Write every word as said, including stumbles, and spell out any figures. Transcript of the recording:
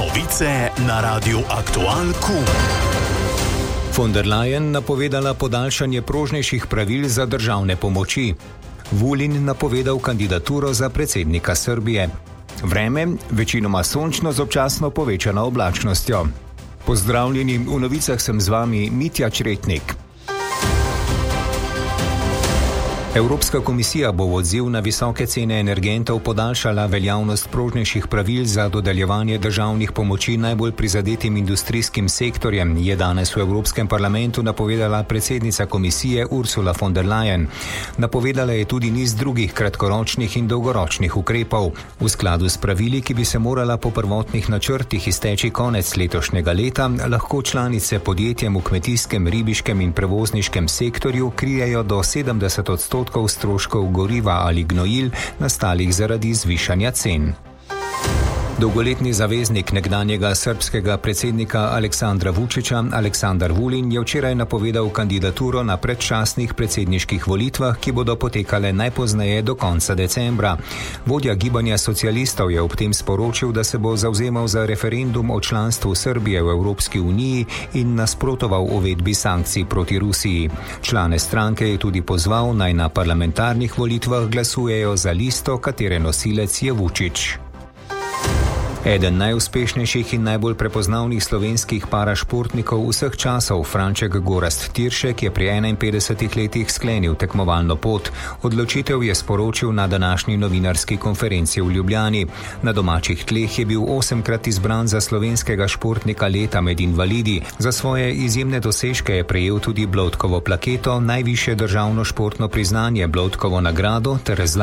Novice na Radiu Aktual Q. Von der Leyen napovedala podaljšanje prožnejših pravil za državne pomoči. Vulin napovedal kandidaturo za predsednika Srbije. Vreme, večinoma sončno z občasno povečano oblačnostjo. Pozdravljeni, v novicah sem z vami Mitja Čretnik. Evropska komisija bo v odziv na visoke cene energentov podaljšala veljavnost prožnejših pravil za dodeljevanje državnih pomoči najbolj prizadetim industrijskim sektorjem, je danes v Evropskem parlamentu napovedala predsednica komisije Ursula von der Leyen. Napovedala je tudi niz drugih kratkoročnih in dolgoročnih ukrepov. V skladu s pravili, ki bi se morala po prvotnih načrtih izteči konec letošnjega leta, lahko članice podjetjem v kmetijskem, ribiškem in prevozniškem sektorju krijejo do sedemdeset odstotkov stroškov goriva ali gnojil, nastalih zaradi zvišanja cen. Dolgoletni zaveznik nekdanjega srbskega predsednika Aleksandra Vučića, Aleksandar Vulin, je včeraj napovedal kandidaturo na predčasnih predsedniških volitvah, ki bodo potekale najpozneje do konca decembra. Vodja gibanja socialistov je ob tem sporočil, da se bo zavzemal za referendum o članstvu Srbije v Evropski uniji in nasprotoval uvedbi sankcij proti Rusiji. Člane stranke je tudi pozval, naj na parlamentarnih volitvah glasujejo za listo, katere nosilec je Vučić. Eden najuspešnejših in najbolj prepoznavnih slovenskih parašportnikov vseh časov, Franček Gorazd Tiršek, je pri enainpetdesetih letih sklenil tekmovalno pot. Odločitev je sporočil na današnji novinarski konferenci v Ljubljani. Na domačih tleh je bil osemkrat izbran za slovenskega športnika leta med invalidi. Za svoje izjemne dosežke je prejel tudi Bloudkovo plaketo, najvišje državno športno priznanje Bloudkovo nagrado ter